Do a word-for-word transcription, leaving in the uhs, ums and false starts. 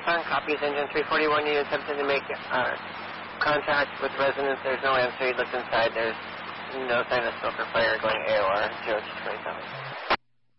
Tucson, copies engine three forty-one unit attempting to make uh, contact with residents. There's no answer. He looked inside. There's no sign of smoke or fire going A O R zero two twenty-seven.